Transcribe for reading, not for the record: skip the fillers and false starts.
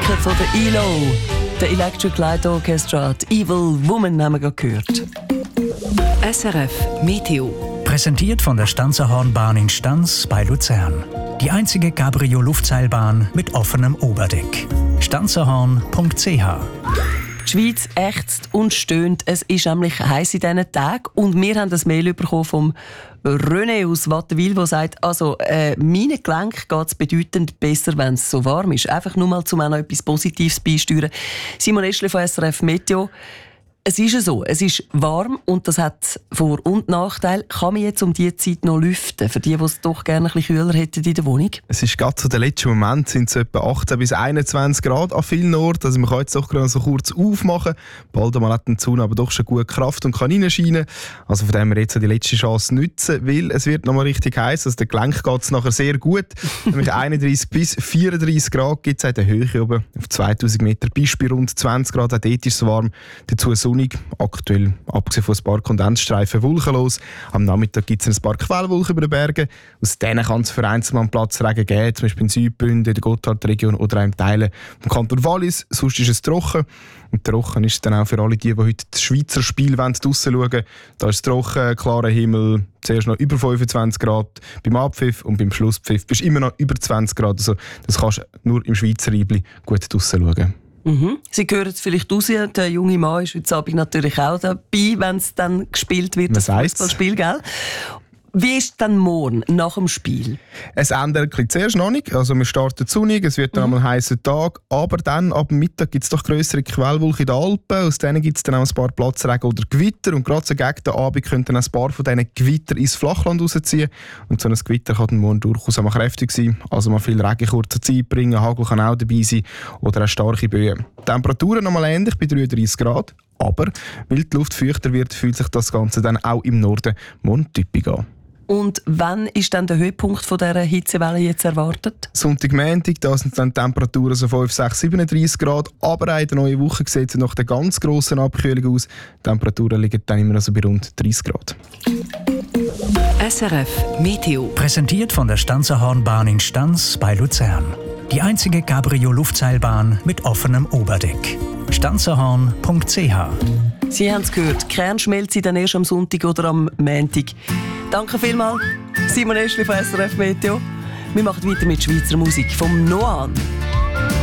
Klassiker von der ELO, der Electric Light Orchestra, die Evil Woman haben wir gerade gehört. SRF Meteo. Präsentiert von der Stanzerhornbahn in Stanz bei Luzern. Die einzige Cabrio-Luftseilbahn mit offenem Oberdeck. stanzerhorn.ch. Die Schweiz ächzt und stöhnt. Es ist nämlich heiß in diesen Tagen. Und wir haben das Mail bekommen vom René aus Wattenwil, der sagt, meinen Gelenken geht es bedeutend besser, wenn es so warm ist. Einfach nur mal, um auch noch etwas Positives beisteuern. Simon Eschle von SRF Meteo. Es ist ja so, es ist warm und das hat Vor- und Nachteile. Kann man jetzt um diese Zeit noch lüften, für die es doch gerne ein bisschen kühler hätten in der Wohnung? Es ist gerade so der letzte Moment, sind es etwa 18 bis 21 Grad an vielen Orten. Also man kann jetzt doch gerade so kurz aufmachen. Bald einmal hat die Sonne aber doch schon gut Kraft und kann reinscheinen. Also von dem wir jetzt die letzte Chance nutzen, weil es wird noch mal richtig heiß. Also der Gelenk geht es nachher sehr gut. Nämlich 31 bis 34 Grad gibt es in der Höhe oben auf 2000 Meter bis bei rund 20 Grad. Auch dort ist es warm. Dazu sonnig. Aktuell, abgesehen von ein paar Kondensstreifen, wolkenlos. Am Nachmittag gibt es ein paar Quellwolken über den Bergen. Aus denen kann es vereinzelt mal Platzregen geben, zum Beispiel in Südbünden, in der Gotthardregion oder auch in Teilen vom Kanton Wallis. Sonst ist es trocken. Und trocken ist es dann auch für alle, die heute das Schweizer Spiel draussen schauen. Da ist es trocken, klarer Himmel, zuerst noch über 25 Grad beim Abpfiff und beim Schlusspfiff bist du immer noch über 20 Grad. Also das kannst du nur im Schweizer Reibli gut draussen schauen. Mhm. Sie hören es vielleicht raus, der junge Mann ist heute Abend natürlich auch dabei, wenn es dann gespielt wird, das Fußballspiel, gell? Wie ist es dann morgen, nach dem Spiel? Es ändert zuerst noch nicht. Also wir starten sonnig, es wird dann einmal ein heißer Tag, aber dann ab Mittag gibt es doch grössere Quellwolken in den Alpen. Aus denen gibt es dann auch ein paar Platzregen oder Gewitter. Und gerade so gegen den Abend können dann ein paar von diesen Gewitter ins Flachland rausziehen. Und so ein Gewitter kann dann morgen durchaus auch mal kräftig sein. Also mal viel Regen kurzer Zeit bringen, Hagel kann auch dabei sein oder auch starke Böen. Die Temperaturen nochmal ähnlich bei 33 Grad. Aber weil die Luft feuchter wird, fühlt sich das Ganze dann auch im Norden morgen typisch an. Und wann ist dann der Höhepunkt von dieser Hitzewelle jetzt erwartet? Sonntag, Montag, da sind dann Temperaturen so 5, 6, 37 Grad. Aber auch in der neuen Woche sieht es nach der ganz grossen Abkühlung aus. Die Temperaturen liegen dann immer noch so bei rund 30 Grad. SRF Meteo. Präsentiert von der Stanzerhornbahn in Stanz bei Luzern. Die einzige Cabrio-Luftseilbahn mit offenem Oberdeck. stanzerhorn.ch. Sie haben es gehört, die Kernschmelze dann erst am Sonntag oder am Montag. Danke vielmals, Simon Eschli von SRF Meteo. Wir machen weiter mit Schweizer Musik vom Noan.